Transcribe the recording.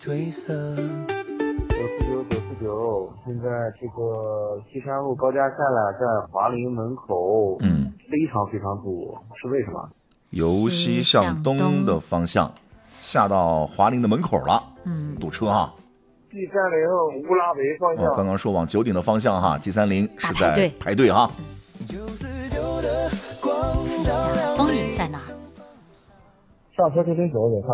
949，现在这个西山路高架下来，在华林门口，非常非常堵，是为什么？ 由西向东的方向下到华林的门口了，堵车哈。 G30乌拉维方向， 刚刚说往九鼎的方向哈，G30是在排队哈。 风影在哪？ 上车就得走，得看。